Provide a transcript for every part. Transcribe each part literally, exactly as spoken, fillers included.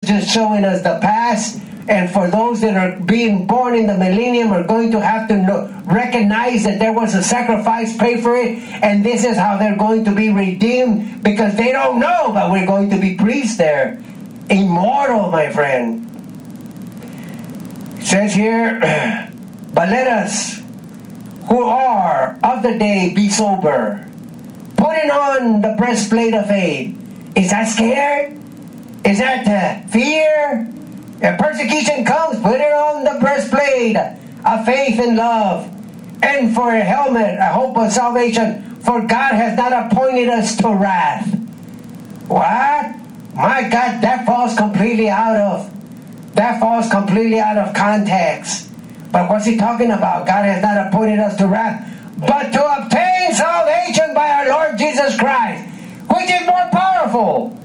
just showing us the past. And for those that are being born in the millennium are going to have to know, recognize that there was a sacrifice paid for it, and this is how they're going to be redeemed, because they don't know, but we're going to be priests there. Immortal, my friend. It says here, but let us who are of the day be sober, putting on the breastplate of faith. Is that scared? Is that uh, fear? If persecution comes, put it on the breastplate of faith and love. And for a helmet, a hope of salvation. For God has not appointed us to wrath. What? My God, that falls completely out of, that falls completely out of context. But what's he talking about? God has not appointed us to wrath, but to obtain salvation by our Lord Jesus Christ, which is more powerful.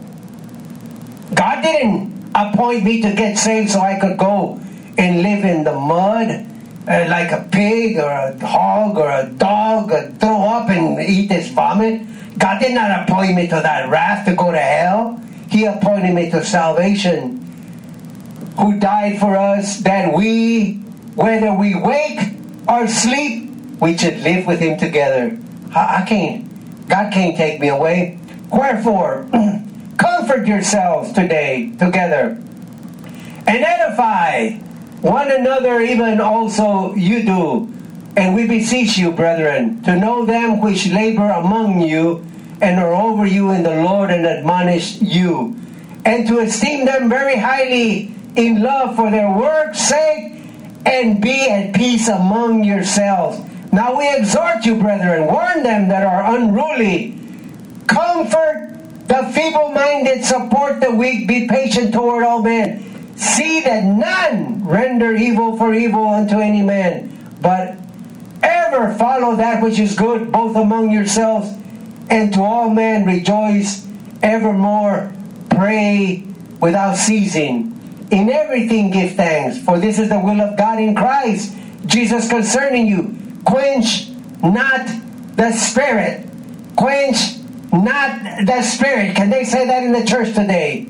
God didn't appoint me to get saved so I could go and live in the mud uh, like a pig or a hog or a dog, or throw up and eat this vomit. God did not appoint me to that wrath to go to hell. He appointed me to salvation, who died for us that we, whether we wake or sleep, we should live with him together. I, I can't, God can't take me away. Wherefore, comfort yourselves today together and edify one another, even also you do. And we beseech you, brethren, to know them which labor among you and are over you in the Lord and admonish you, and to esteem them very highly in love for their work's sake, and be at peace among yourselves. Now we exhort you, brethren, warn them that are unruly, comfort the feeble-minded, support the weak, be patient toward all men. See that none render evil for evil unto any man, but ever follow that which is good, both among yourselves and to all men. Rejoice evermore, pray without ceasing. In everything give thanks, for this is the will of God in Christ Jesus concerning you. Quench not the spirit. Quench not the spirit. Can they say that in the church today?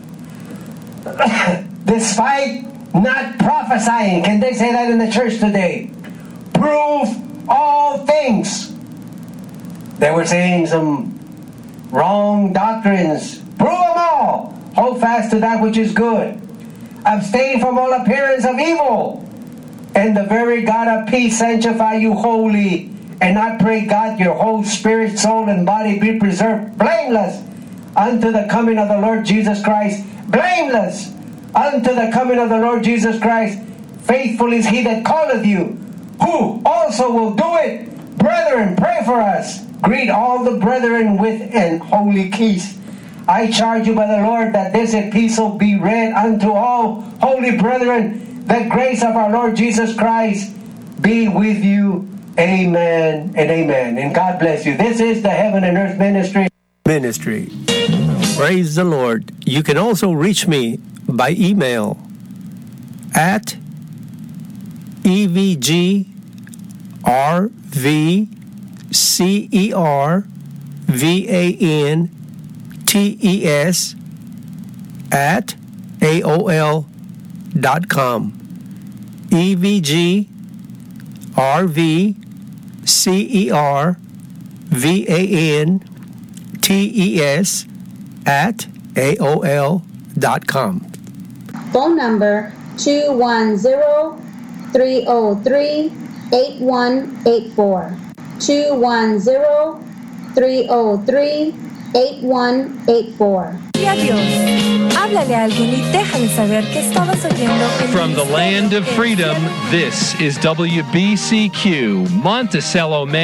Despite not prophesying. Can they say that in the church today? Prove all things. They were saying some wrong doctrines. Prove them all. Hold fast to that which is good. Abstain from all appearance of evil. And the very God of peace sanctify you wholly. And I pray God your whole spirit, soul, and body be preserved blameless unto the coming of the Lord Jesus Christ. Blameless unto the coming of the Lord Jesus Christ. Faithful is he that calleth you, who also will do it. Brethren, pray for us. Greet all the brethren with an holy kiss. I charge you by the Lord that this epistle be read unto all holy brethren. The grace of our Lord Jesus Christ be with you. Amen and amen. And God bless you. This is the Heaven and Earth Ministry. Ministry. Praise the Lord. You can also reach me by email at E V G R V C E R V A N T E S at A O L dot com. E V G R V C E R V A N T E S at A O L dot com. Phone number two one zero, three zero three, eight one eight four. two one zero, three zero three, eight one eight four. Y adiós. Háblale a alguien y déjale saber que estabas oyendo el From the land of freedom, this is W B C Q, Monticello, Maine.